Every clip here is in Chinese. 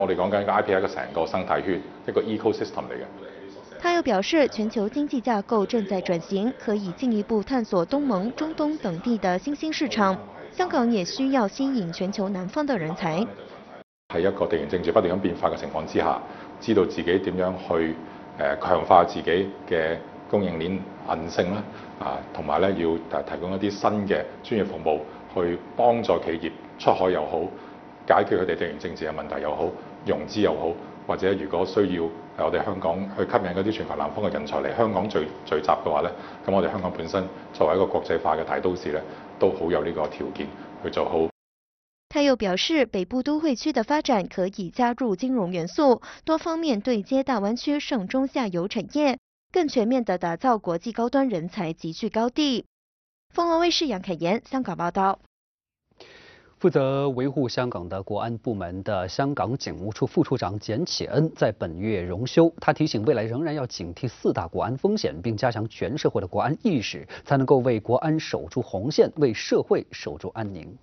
我哋講緊個 IP 係一個成個生態圈，一個 ecosystem 嚟嘅。 他又表示，全球经济架构正在转型，可以进一步探索东盟、中东等地的新兴市场。香港也需要吸引全球南方的人才。 喺一個地緣政治不斷咁變化嘅情況之下，知道自己點樣去強化自己嘅供應鏈韌性啦，同埋咧要提供一啲新嘅專業服務，去幫助企業出海又好，解決佢哋地緣政治嘅問題又好，融資又好，或者如果需要我哋香港去吸引嗰啲全球南方嘅人才嚟香港聚集嘅話咧，咁我哋香港本身作為一個國際化嘅大都市咧，都好有呢個條件去做好。 他又表示，北部都会区的发展可以加入金融元素，多方面对接大湾区上中下游产业，更全面地打造国际高端人才集聚高地。凤凰卫视杨凯妍香港报道。 负责维护香港的国安部门的香港警务处副处长简启恩在本月荣休。他提醒，未来仍然要警惕4大国安风险，并加强全社会的国安意识，才能够为国安守住红线，为社会守住安宁。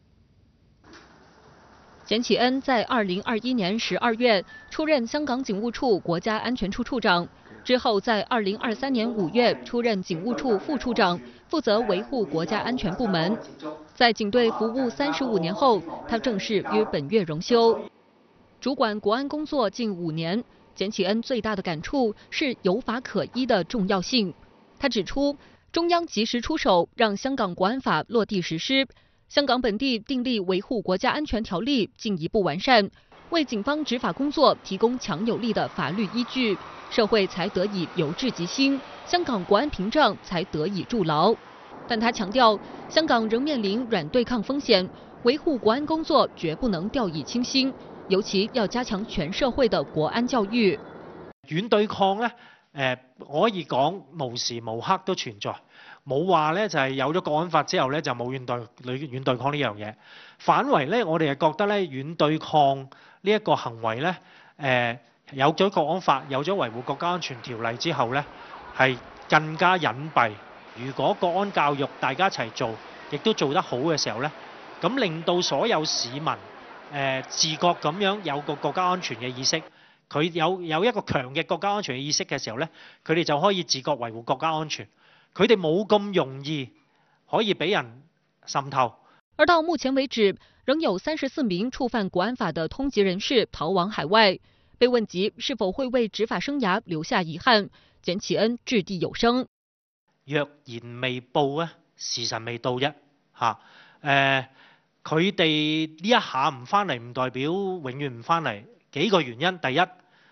简启恩在2021年12月出任香港警务处国家安全处处长，之后在2023年5月出任警务处副处长，负责维护国家安全部门。在警队服务35年后，他正式于本月荣休。主管国安工作近5年，简启恩最大的感触是有法可依的重要性。他指出，中央及时出手，让香港国安法落地实施。香港本地订立维护国家安全条例进一步完善，为警方执法工作提供强有力的法律依据，社会才得以由治及兴，香港国安屏障才得以筑牢。但他强调，香港仍面临软对抗风险，维护国安工作绝不能掉以轻心，尤其要加強全社會的國安教育。 軟對抗呢，可以講無時無刻都存在，冇話呢就係有咗國安法之後呢就冇軟對抗呢樣嘢。反為呢，我哋係覺得呢軟對抗呢一個行為呢，有咗國安法，有咗維護國家安全條例之後呢，係更加隱蔽。如果國安教育大家一齊做，亦都做得好嘅時候呢，咁令到所有市民自覺咁樣有個國家安全嘅意識，佢有一個強嘅國家安全嘅意識嘅時候呢，佢哋就可以自覺維護國家安全，佢哋冇咁容易可以俾人滲透。 而到目前為止，仍有34名觸犯國安法的通緝人士逃往海外。被問及是否會為執法生涯留下遺憾，簡啟恩掷地有聲。 若然未報咧，時辰未到啫嚇。佢哋呢一下唔翻嚟，唔代表永遠唔翻嚟。幾個原因，第一，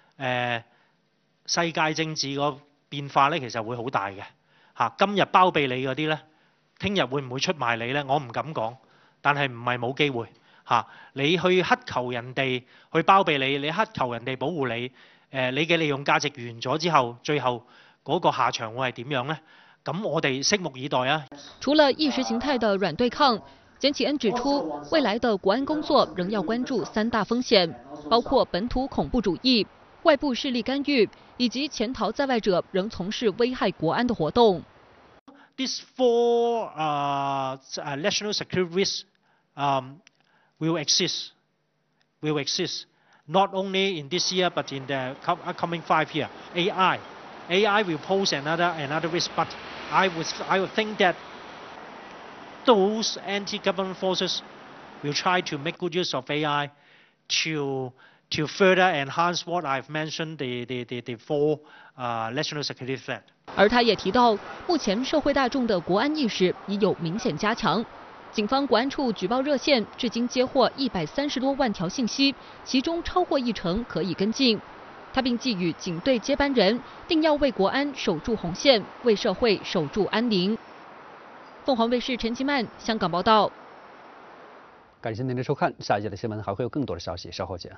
世界政治個變化咧，其實會好大嘅嚇。今日包庇你嗰啲咧，聽日會唔會出賣你咧？我唔敢講，但係唔係冇機會嚇。你去乞求人哋去包庇你，你乞求人哋保護你，你嘅利用價值完咗之後，最後嗰個下場會係點樣咧？咁我哋拭目以待啊！ 除了意識形態的軟對抗，簡啟恩指出，未來的國安工作仍要關注3大風險，包括本土恐怖主義、外部勢力干預以及潛逃在外者仍從事危害國安的活動。 These 4 national security risks will exist not only in this year but in the upcoming 5 years. AI will pose another risk, but I would think that those anti-government forces will try to make good use of AI to further enhance what I've mentioned the 4 national security threat. 而他也提到，目前社會大眾的國安意識已有明顯加強。警方國安處舉報熱線至今接獲130多萬條信息，其中超過1成可以跟進。他並寄語警隊接班人，定要為國安守住紅線，為社會守住安寧。鳳凰衛視陳其曼香港報道。 感謝您的收看，下一節的新聞還會有更多的消息，稍後見。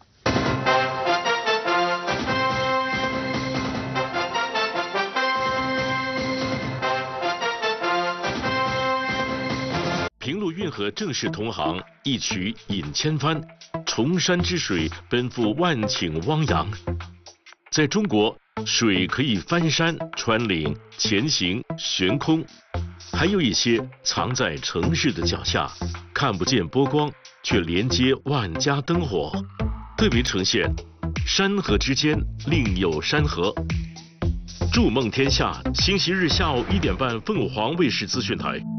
平陆運河正式通航，一渠引千帆，崇山之水奔赴萬頃汪洋。在中國，水可以翻山、穿嶺、前行、懸空，還有一些藏在城市的腳下，看不見波光，卻連接萬家燈火。 特别呈现山河之间另有山河。筑梦天下，星期日下午1点半，凤凰卫视资讯台。